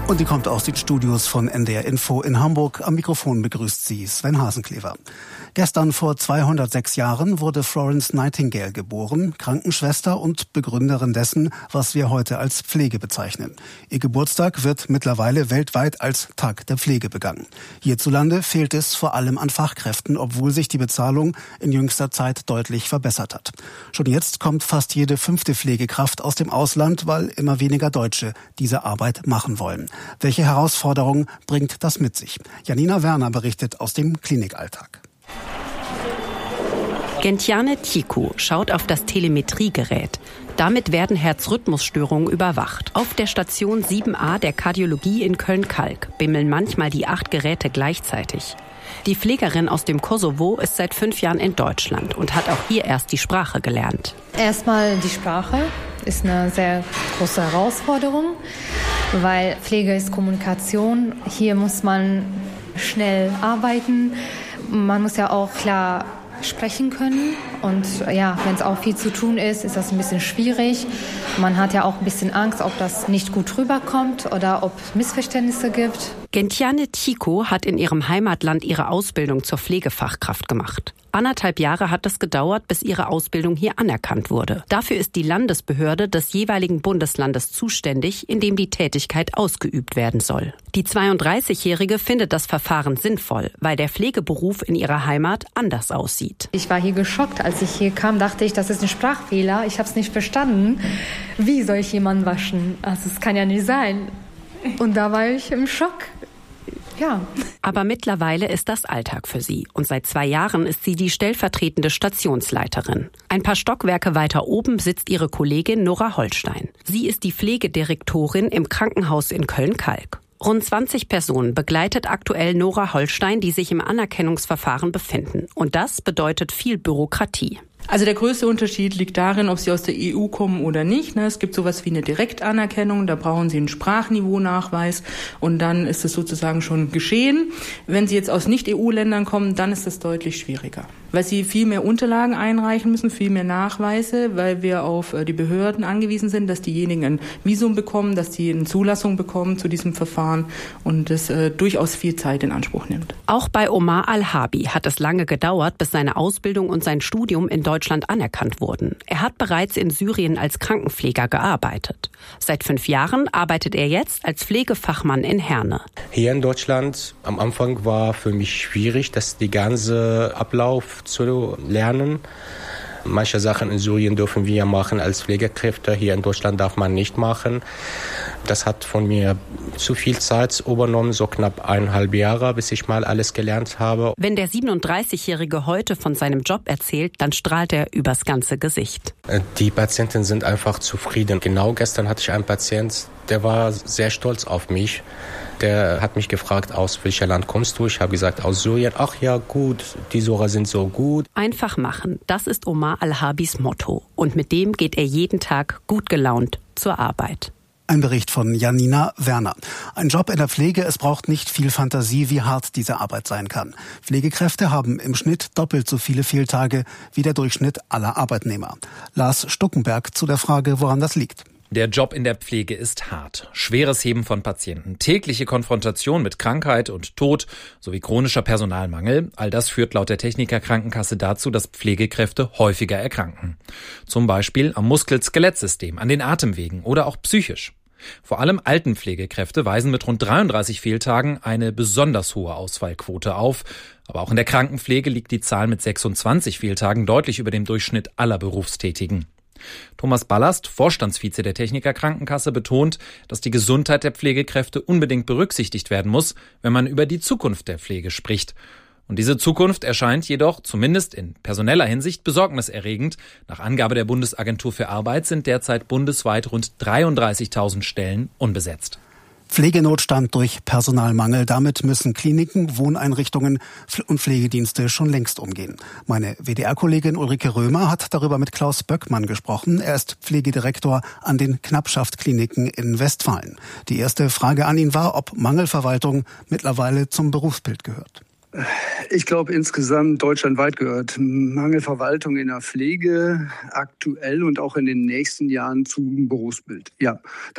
Und die kommt aus den Studios von NDR Info in Hamburg. Am Mikrofon begrüßt sie Sven Hasenklever. Gestern vor 206 Jahren wurde Florence Nightingale geboren, Krankenschwester und Begründerin dessen, was wir heute als Pflege bezeichnen. Ihr Geburtstag wird mittlerweile weltweit als Tag der Pflege begangen. Hierzulande fehlt es vor allem an Fachkräften, obwohl sich die Bezahlung in jüngster Zeit deutlich verbessert hat. Schon jetzt kommt fast jede 5. Pflegekraft aus dem Ausland, weil immer weniger Deutsche diese Arbeit machen wollen. Welche Herausforderungen bringt das mit sich? Janina Werner berichtet aus dem Klinikalltag. Gentiane Tiku schaut auf das Telemetriegerät. Damit werden Herzrhythmusstörungen überwacht. Auf der Station 7a der Kardiologie in Köln-Kalk bimmeln manchmal die 8 Geräte gleichzeitig. Die Pflegerin aus dem Kosovo ist seit 5 Jahren in Deutschland und hat auch hier erst die Sprache gelernt. Erstmal die Sprache ist eine sehr große Herausforderung, weil Pflege ist Kommunikation. Hier muss man schnell arbeiten. Man muss ja auch klar sprechen können und ja, wenn es auch viel zu tun ist, ist das ein bisschen schwierig. Man hat ja auch ein bisschen Angst, ob das nicht gut rüberkommt oder ob es Missverständnisse gibt. Gentiane Tiku hat in ihrem Heimatland ihre Ausbildung zur Pflegefachkraft gemacht. 1,5 Jahre hat es gedauert, bis ihre Ausbildung hier anerkannt wurde. Dafür ist die Landesbehörde des jeweiligen Bundeslandes zuständig, in dem die Tätigkeit ausgeübt werden soll. Die 32-Jährige findet das Verfahren sinnvoll, weil der Pflegeberuf in ihrer Heimat anders aussieht. Ich war hier geschockt, als ich hier kam, dachte ich, das ist ein Sprachfehler. Ich habe es nicht verstanden. Wie soll ich jemanden waschen? Also es kann ja nicht sein. Und da war ich im Schock. Ja. Aber mittlerweile ist das Alltag für sie. Und seit 2 Jahren ist sie die stellvertretende Stationsleiterin. Ein paar Stockwerke weiter oben sitzt ihre Kollegin Nora Holstein. Sie ist die Pflegedirektorin im Krankenhaus in Köln-Kalk. Rund 20 Personen begleitet aktuell Nora Holstein, die sich im Anerkennungsverfahren befinden. Und das bedeutet viel Bürokratie. Also der größte Unterschied liegt darin, ob Sie aus der EU kommen oder nicht. Es gibt sowas wie eine Direktanerkennung, da brauchen Sie einen Sprachniveau-Nachweis und dann ist es sozusagen schon geschehen. Wenn Sie jetzt aus Nicht-EU-Ländern kommen, dann ist es deutlich schwieriger, weil Sie viel mehr Unterlagen einreichen müssen, viel mehr Nachweise, weil wir auf die Behörden angewiesen sind, dass diejenigen ein Visum bekommen, dass die eine Zulassung bekommen zu diesem Verfahren und das durchaus viel Zeit in Anspruch nimmt. Auch bei Omar Al-Habi hat es lange gedauert, bis seine Ausbildung und sein Studium in Deutschland anerkannt wurden. Er hat bereits in Syrien als Krankenpfleger gearbeitet. Seit 5 Jahren arbeitet er jetzt als Pflegefachmann in Herne. Hier in Deutschland am Anfang war für mich schwierig, die ganze Ablauf zu lernen. Manche Sachen in Syrien dürfen wir machen als Pflegekräfte, hier in Deutschland darf man nicht machen. Das hat von mir zu viel Zeit übernommen, so knapp 1,5 Jahre, bis ich mal alles gelernt habe. Wenn der 37-Jährige heute von seinem Job erzählt, dann strahlt er übers ganze Gesicht. Die Patienten sind einfach zufrieden. Genau gestern hatte ich einen Patient, der war sehr stolz auf mich. Der hat mich gefragt, aus welchem Land kommst du? Ich habe gesagt, aus Syrien. Ach ja, gut, die Syrer sind so gut. Einfach machen, das ist Omar Al-Habis Motto. Und mit dem geht er jeden Tag gut gelaunt zur Arbeit. Ein Bericht von Janina Werner. Ein Job in der Pflege, es braucht nicht viel Fantasie, wie hart diese Arbeit sein kann. Pflegekräfte haben im Schnitt doppelt so viele Fehltage wie der Durchschnitt aller Arbeitnehmer. Lars Stuckenberg zu der Frage, woran das liegt. Der Job in der Pflege ist hart. Schweres Heben von Patienten, tägliche Konfrontation mit Krankheit und Tod sowie chronischer Personalmangel. All das führt laut der Techniker Krankenkasse dazu, dass Pflegekräfte häufiger erkranken. Zum Beispiel am Muskel-Skelettsystem, an den Atemwegen oder auch psychisch. Vor allem Altenpflegekräfte weisen mit rund 33 Fehltagen eine besonders hohe Ausfallquote auf. Aber auch in der Krankenpflege liegt die Zahl mit 26 Fehltagen deutlich über dem Durchschnitt aller Berufstätigen. Thomas Ballast, Vorstandsvize der Techniker Krankenkasse, betont, dass die Gesundheit der Pflegekräfte unbedingt berücksichtigt werden muss, wenn man über die Zukunft der Pflege spricht. Und diese Zukunft erscheint jedoch, zumindest in personeller Hinsicht, besorgniserregend. Nach Angabe der Bundesagentur für Arbeit sind derzeit bundesweit rund 33.000 Stellen unbesetzt. Pflegenotstand durch Personalmangel. Damit müssen Kliniken, Wohneinrichtungen und Pflegedienste schon längst umgehen. Meine WDR-Kollegin Ulrike Römer hat darüber mit Klaus Böckmann gesprochen. Er ist Pflegedirektor an den Knappschaft-Kliniken in Westfalen. Die erste Frage an ihn war, ob Mangelverwaltung mittlerweile zum Berufsbild gehört. Ich glaube, insgesamt deutschlandweit gehört Mangelverwaltung in der Pflege aktuell und auch in den nächsten Jahren zum Berufsbild. Ja,